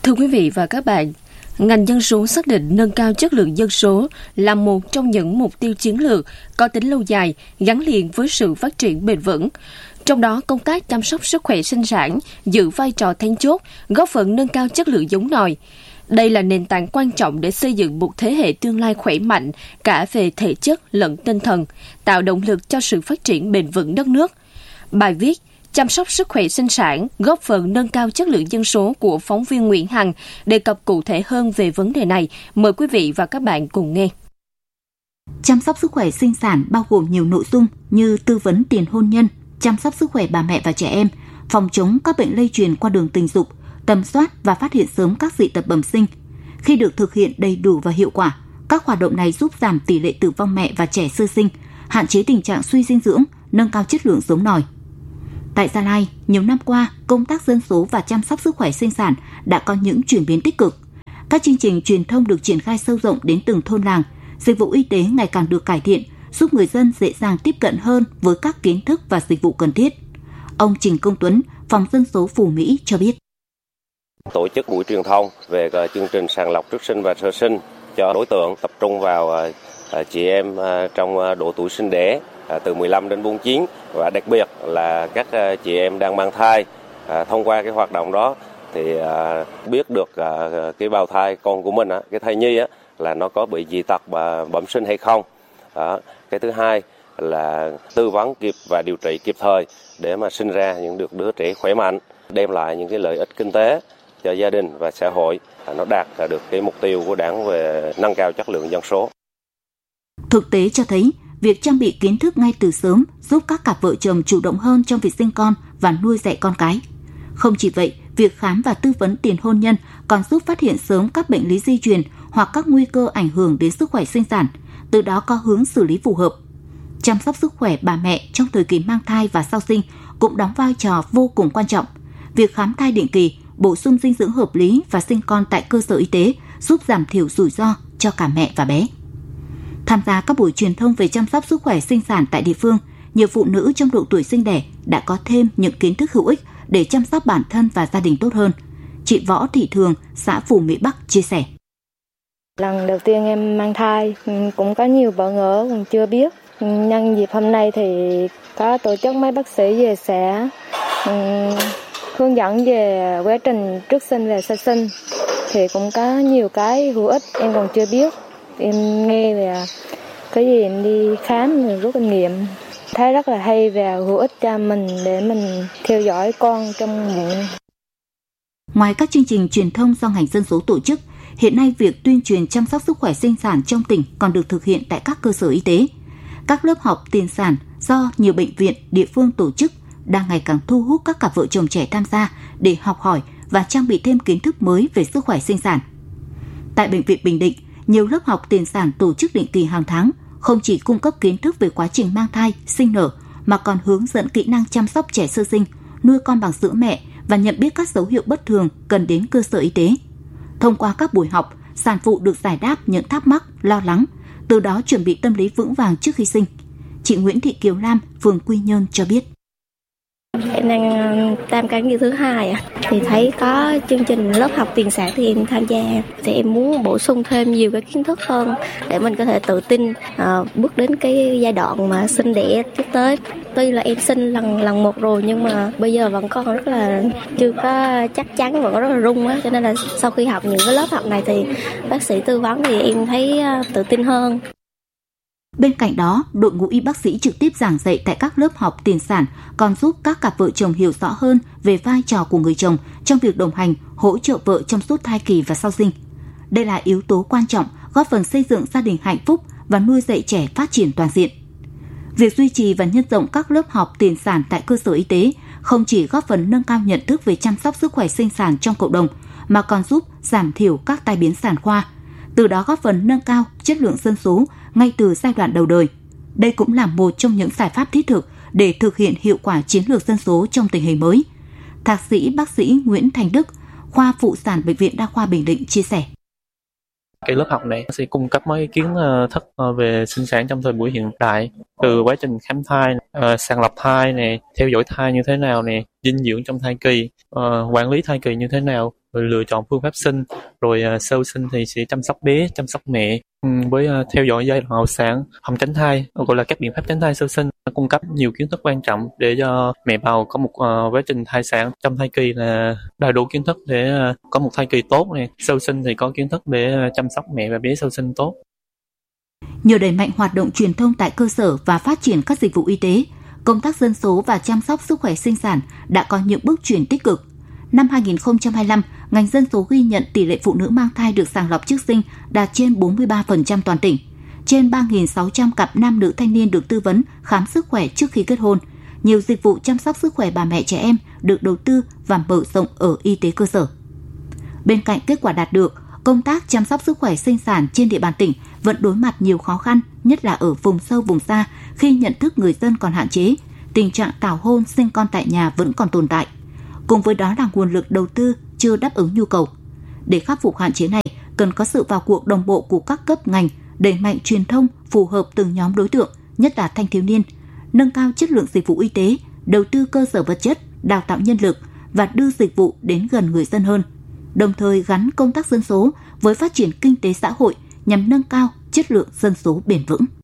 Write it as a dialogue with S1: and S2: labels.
S1: Thưa quý vị và các bạn, ngành dân số xác định nâng cao chất lượng dân số là một trong những mục tiêu chiến lược có tính lâu dài gắn liền với sự phát triển bền vững. Trong đó, công tác chăm sóc sức khỏe sinh sản giữ vai trò then chốt, góp phần nâng cao chất lượng giống nòi. Đây là nền tảng quan trọng để xây dựng một thế hệ tương lai khỏe mạnh cả về thể chất lẫn tinh thần, tạo động lực cho sự phát triển bền vững đất nước. Bài viết Chăm sóc sức khỏe sinh sản góp phần nâng cao chất lượng dân số của phóng viên Nguyễn Hằng đề cập cụ thể hơn về vấn đề này. Mời quý vị và các bạn cùng nghe.
S2: Chăm sóc sức khỏe sinh sản bao gồm nhiều nội dung như tư vấn tiền hôn nhân, chăm sóc sức khỏe bà mẹ và trẻ em, phòng chống các bệnh lây truyền qua đường tình dục, tầm soát và phát hiện sớm các dị tật bẩm sinh. Khi được thực hiện đầy đủ và hiệu quả, các hoạt động này giúp giảm tỷ lệ tử vong mẹ và trẻ sơ sinh, hạn chế tình trạng suy dinh dưỡng, nâng cao chất lượng giống nòi. Tại Gia Lai, nhiều năm qua, công tác dân số và chăm sóc sức khỏe sinh sản đã có những chuyển biến tích cực. Các chương trình truyền thông được triển khai sâu rộng đến từng thôn làng, dịch vụ y tế ngày càng được cải thiện, giúp người dân dễ dàng tiếp cận hơn với các kiến thức và dịch vụ cần thiết. Ông Trình Công Tuấn, Phòng Dân số Phú Mỹ cho biết.
S3: Tổ chức buổi truyền thông về chương trình sàng lọc trước sinh và sơ sinh cho đối tượng tập trung vào chị em trong độ tuổi sinh đẻ từ 15 đến 49 và đặc biệt là các chị em đang mang thai. Thông qua cái hoạt động đó thì biết được cái bào thai con của mình, cái thai nhi là nó có bị dị tật và bẩm sinh hay không. Cái thứ hai là tư vấn kịp và điều trị kịp thời để mà sinh ra những đứa trẻ khỏe mạnh, đem lại những cái lợi ích kinh tế cho gia đình và xã hội, nó đạt được cái mục tiêu của Đảng về nâng cao chất lượng dân số.
S2: Thực tế cho thấy, việc trang bị kiến thức ngay từ sớm giúp các cặp vợ chồng chủ động hơn trong việc sinh con và nuôi dạy con cái. Không chỉ vậy, việc khám và tư vấn tiền hôn nhân còn giúp phát hiện sớm các bệnh lý di truyền hoặc các nguy cơ ảnh hưởng đến sức khỏe sinh sản, từ đó có hướng xử lý phù hợp. Chăm sóc sức khỏe bà mẹ trong thời kỳ mang thai và sau sinh cũng đóng vai trò vô cùng quan trọng. Việc khám thai định kỳ, bổ sung dinh dưỡng hợp lý và sinh con tại cơ sở y tế giúp giảm thiểu rủi ro cho cả mẹ và bé. Tham gia các buổi truyền thông về chăm sóc sức khỏe sinh sản tại địa phương, nhiều phụ nữ trong độ tuổi sinh đẻ đã có thêm những kiến thức hữu ích để chăm sóc bản thân và gia đình tốt hơn. Chị Võ Thị Thường, xã Phú Mỹ Bắc chia sẻ.
S4: Lần đầu tiên em mang thai cũng có nhiều bỡ ngỡ, còn chưa biết. Nhân dịp hôm nay thì có tổ chức mấy bác sĩ về sẽ hướng dẫn về quá trình trước sinh và sau sinh, thì cũng có nhiều cái hữu ích em còn chưa biết. Em nghe về cái gì em đi khám rồi rút kinh nghiệm, thấy rất là hay và hữu ích cho mình để mình theo dõi con trong bụng.
S2: Ngoài các chương trình truyền thông do ngành dân số tổ chức, hiện nay việc tuyên truyền chăm sóc sức khỏe sinh sản trong tỉnh còn được thực hiện tại các cơ sở y tế. Các lớp học tiền sản do nhiều bệnh viện, địa phương tổ chức đang ngày càng thu hút các cặp vợ chồng trẻ tham gia để học hỏi và trang bị thêm kiến thức mới về sức khỏe sinh sản. Tại Bệnh viện Bình Định, nhiều lớp học tiền sản tổ chức định kỳ hàng tháng, không chỉ cung cấp kiến thức về quá trình mang thai, sinh nở, mà còn hướng dẫn kỹ năng chăm sóc trẻ sơ sinh, nuôi con bằng sữa mẹ và nhận biết các dấu hiệu bất thường cần đến cơ sở y tế. Thông qua các buổi học, sản phụ được giải đáp những thắc mắc, lo lắng, từ đó chuẩn bị tâm lý vững vàng trước khi sinh. Chị Nguyễn Thị Kiều Lam, phường Quy Nhơn cho biết.
S5: Em đang tam cán như thứ hai thì thấy có chương trình lớp học tiền sản thì em tham gia, thì em muốn bổ sung thêm nhiều cái kiến thức hơn để mình có thể tự tin bước đến cái giai đoạn mà sinh đẻ tiếp tới. Tuy là em sinh lần một rồi nhưng mà bây giờ vẫn còn rất là chưa có chắc chắn, vẫn rất là run á, cho nên là sau khi học những cái lớp học này thì bác sĩ tư vấn thì em thấy tự tin hơn.
S2: Bên cạnh đó, đội ngũ y bác sĩ trực tiếp giảng dạy tại các lớp học tiền sản còn giúp các cặp vợ chồng hiểu rõ hơn về vai trò của người chồng trong việc đồng hành, hỗ trợ vợ trong suốt thai kỳ và sau sinh. Đây là yếu tố quan trọng góp phần xây dựng gia đình hạnh phúc và nuôi dạy trẻ phát triển toàn diện. Việc duy trì và nhân rộng các lớp học tiền sản tại cơ sở y tế không chỉ góp phần nâng cao nhận thức về chăm sóc sức khỏe sinh sản trong cộng đồng, mà còn giúp giảm thiểu các tai biến sản khoa, từ đó góp phần nâng cao chất lượng dân số ngay từ giai đoạn đầu đời. Đây cũng là một trong những giải pháp thiết thực để thực hiện hiệu quả chiến lược dân số trong tình hình mới. Thạc sĩ bác sĩ Nguyễn Thành Đức, khoa phụ sản Bệnh viện Đa khoa Bình Định chia sẻ.
S6: Cái lớp học này sẽ cung cấp mấy kiến thức về sinh sản trong thời buổi hiện đại, từ quá trình khám thai, sàng lọc thai này, theo dõi thai như thế nào này, dinh dưỡng trong thai kỳ, quản lý thai kỳ như thế nào, rồi lựa chọn phương pháp sinh, rồi sau sinh thì sẽ chăm sóc bé, chăm sóc mẹ, với theo dõi giai đoạn hậu sản, phòng tránh thai, gọi là các biện pháp tránh thai sau sinh, cung cấp nhiều kiến thức quan trọng để cho mẹ bầu có một quá trình thai sản trong thai kỳ là đầy đủ kiến thức để có một thai kỳ tốt này, sau sinh thì có kiến thức để chăm sóc mẹ và bé sau sinh tốt.
S2: Nhờ đẩy mạnh hoạt động truyền thông tại cơ sở và phát triển các dịch vụ y tế, công tác dân số và chăm sóc sức khỏe sinh sản đã có những bước chuyển tích cực. Năm 2025, ngành dân số ghi nhận tỷ lệ phụ nữ mang thai được sàng lọc trước sinh đạt trên 43% toàn tỉnh. Trên 3.600 cặp nam nữ thanh niên được tư vấn khám sức khỏe trước khi kết hôn. Nhiều dịch vụ chăm sóc sức khỏe bà mẹ trẻ em được đầu tư và mở rộng ở y tế cơ sở. Bên cạnh kết quả đạt được, công tác chăm sóc sức khỏe sinh sản trên địa bàn tỉnh vẫn đối mặt nhiều khó khăn, nhất là ở vùng sâu vùng xa khi nhận thức người dân còn hạn chế, tình trạng tảo hôn sinh con tại nhà vẫn còn tồn tại. Cùng với đó là nguồn lực đầu tư chưa đáp ứng nhu cầu. Để khắc phục hạn chế này, cần có sự vào cuộc đồng bộ của các cấp ngành, đẩy mạnh truyền thông phù hợp từng nhóm đối tượng, nhất là thanh thiếu niên, nâng cao chất lượng dịch vụ y tế, đầu tư cơ sở vật chất, đào tạo nhân lực và đưa dịch vụ đến gần người dân hơn. Đồng thời gắn công tác dân số với phát triển kinh tế xã hội nhằm nâng cao chất lượng dân số bền vững.